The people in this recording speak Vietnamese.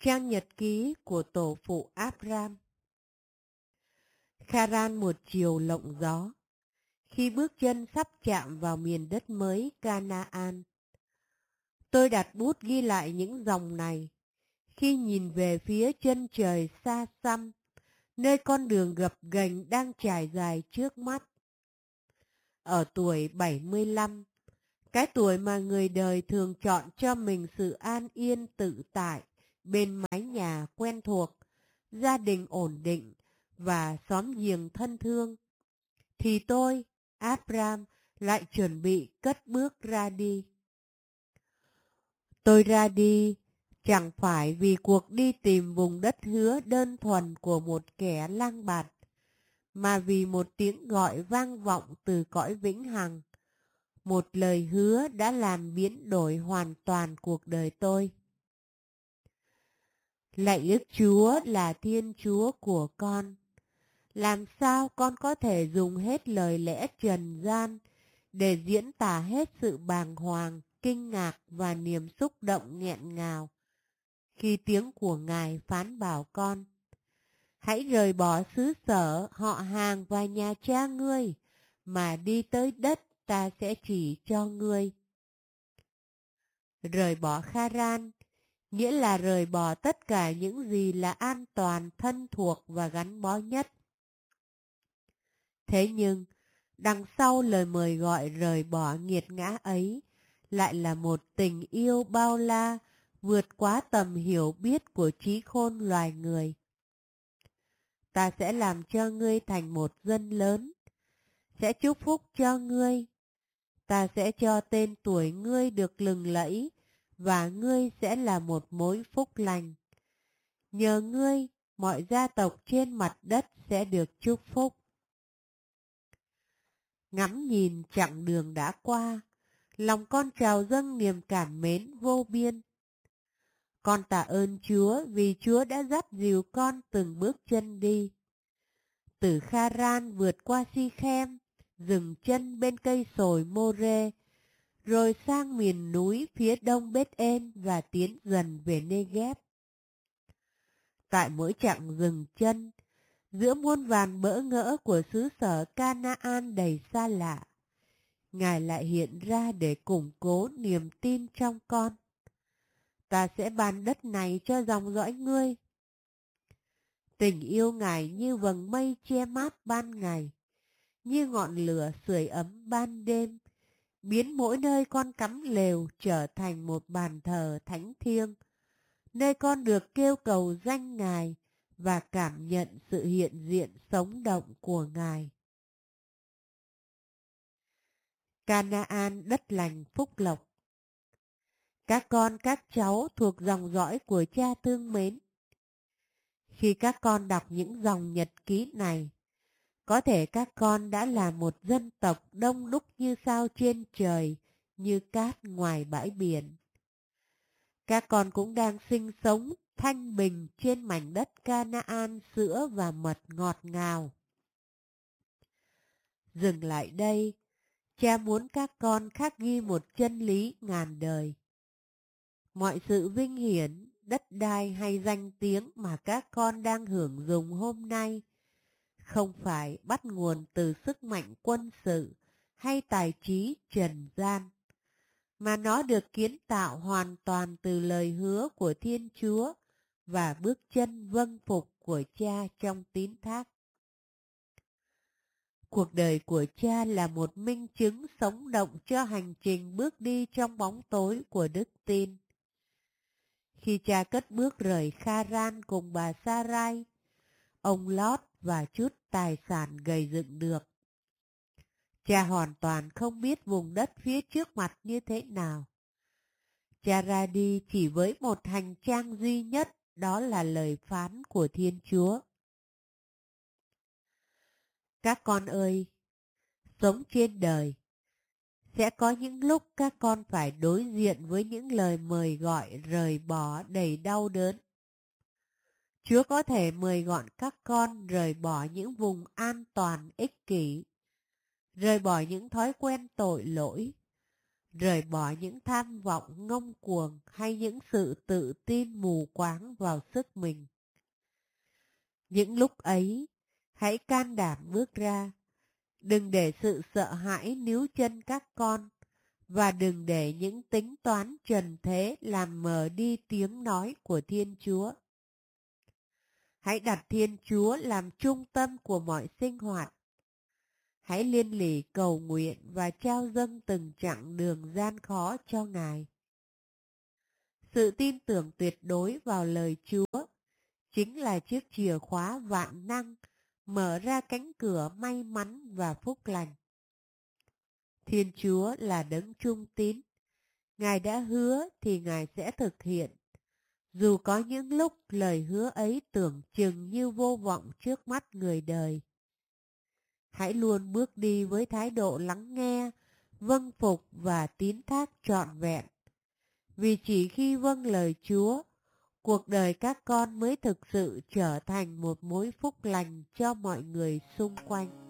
Trang nhật ký của tổ phụ Abram. Kharan một chiều lộng gió, khi bước chân sắp chạm vào miền đất mới Canaan. Tôi đặt bút ghi lại những dòng này, khi nhìn về phía chân trời xa xăm, nơi con đường gập ghềnh đang trải dài trước mắt. Ở tuổi 75, cái tuổi mà người đời thường chọn cho mình sự an yên tự tại, bên mái nhà quen thuộc, gia đình ổn định và xóm giềng thân thương, thì tôi, Abram, lại chuẩn bị cất bước ra đi. Tôi ra đi chẳng phải vì cuộc đi tìm vùng đất hứa đơn thuần của một kẻ lang bạt, mà vì một tiếng gọi vang vọng từ cõi vĩnh hằng, một lời hứa đã làm biến đổi hoàn toàn cuộc đời tôi. Lạy Đức Chúa là Thiên Chúa của con. Làm sao con có thể dùng hết lời lẽ trần gian để diễn tả hết sự bàng hoàng, kinh ngạc và niềm xúc động nghẹn ngào khi tiếng của Ngài phán bảo con: hãy rời bỏ xứ sở, họ hàng và nhà cha ngươi, mà đi tới đất ta sẽ chỉ cho ngươi. Rời bỏ Kharan nghĩa là rời bỏ tất cả những gì là an toàn, thân thuộc và gắn bó nhất. Thế nhưng, đằng sau lời mời gọi rời bỏ nghiệt ngã ấy lại là một tình yêu bao la, vượt quá tầm hiểu biết của trí khôn loài người. Ta sẽ làm cho ngươi thành một dân lớn, sẽ chúc phúc cho ngươi. Ta sẽ cho tên tuổi ngươi được lừng lẫy, và ngươi sẽ là một mối phúc lành. Nhờ ngươi, mọi gia tộc trên mặt đất sẽ được chúc phúc. Ngắm nhìn chặng đường đã qua, lòng con trào dâng niềm cảm mến vô biên. Con tạ ơn Chúa vì Chúa đã dắt dìu con từng bước chân đi. Từ Kharan vượt qua Si-khem, dừng chân bên cây sồi Mô-rê, rồi sang miền núi phía đông Bết-ên và tiến dần về Nê-ghép. Tại mỗi chặng dừng chân, giữa muôn vàn bỡ ngỡ của xứ sở Canaan đầy xa lạ, Ngài lại hiện ra để củng cố niềm tin trong con. Ta sẽ ban đất này cho dòng dõi ngươi. Tình yêu Ngài như vầng mây che mát ban ngày, như ngọn lửa sưởi ấm ban đêm, biến mỗi nơi con cắm lều trở thành một bàn thờ thánh thiêng, nơi con được kêu cầu danh Ngài và cảm nhận sự hiện diện sống động của Ngài. Canaan đất lành phúc lộc. Các con các cháu thuộc dòng dõi của cha thương mến, khi các con đọc những dòng nhật ký này, có thể các con đã là một dân tộc đông đúc như sao trên trời, như cát ngoài bãi biển. Các con cũng đang sinh sống thanh bình trên mảnh đất Canaan sữa và mật ngọt ngào. Dừng lại đây, cha muốn các con khắc ghi một chân lý ngàn đời. Mọi sự vinh hiển, đất đai hay danh tiếng mà các con đang hưởng dụng hôm nay không phải bắt nguồn từ sức mạnh quân sự hay tài trí trần gian, mà nó được kiến tạo hoàn toàn từ lời hứa của Thiên Chúa và bước chân vâng phục của cha trong tín thác. Cuộc đời của cha là một minh chứng sống động cho hành trình bước đi trong bóng tối của đức tin. Khi cha cất bước rời Kharan cùng bà Sarai, ông Lót và chút tài sản gầy dựng được, cha hoàn toàn không biết vùng đất phía trước mặt như thế nào. Cha ra đi chỉ với một hành trang duy nhất, đó là lời phán của Thiên Chúa. Các con ơi, sống trên đời, sẽ có những lúc các con phải đối diện với những lời mời gọi rời bỏ đầy đau đớn. Chúa có thể mời gọi các con rời bỏ những vùng an toàn ích kỷ, rời bỏ những thói quen tội lỗi, rời bỏ những tham vọng ngông cuồng hay những sự tự tin mù quáng vào sức mình. Những lúc ấy, hãy can đảm bước ra. Đừng để sự sợ hãi níu chân các con, và đừng để những tính toán trần thế làm mờ đi tiếng nói của Thiên Chúa. Hãy đặt Thiên Chúa làm trung tâm của mọi sinh hoạt. Hãy liên lỉ cầu nguyện và trao dâng từng chặng đường gian khó cho Ngài. Sự tin tưởng tuyệt đối vào lời Chúa chính là chiếc chìa khóa vạn năng mở ra cánh cửa may mắn và phúc lành. Thiên Chúa là đấng trung tín. Ngài đã hứa thì Ngài sẽ thực hiện. Dù có những lúc lời hứa ấy tưởng chừng như vô vọng trước mắt người đời. Hãy luôn bước đi với thái độ lắng nghe, vâng phục và tín thác trọn vẹn. Vì chỉ khi vâng lời Chúa, cuộc đời các con mới thực sự trở thành một mối phúc lành cho mọi người xung quanh.